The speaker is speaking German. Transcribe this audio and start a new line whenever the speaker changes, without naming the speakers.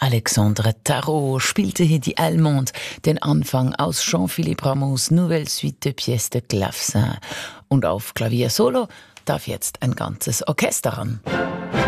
Alexandre Tarot spielte hier die Allemande den Anfang aus Jean-Philippe Rameaus Nouvelle Suite de Pièces de Clavecin. Und auf Klavier Solo darf jetzt ein ganzes Orchester ran.